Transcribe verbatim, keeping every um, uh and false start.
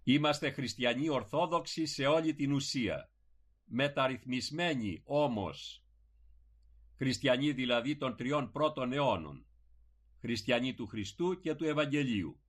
Είμαστε χριστιανοί ορθόδοξοι σε όλη την ουσία, μεταρρυθμισμένοι όμως. Χριστιανοί δηλαδή των τριών πρώτων αιώνων, χριστιανοί του Χριστού και του Ευαγγελίου.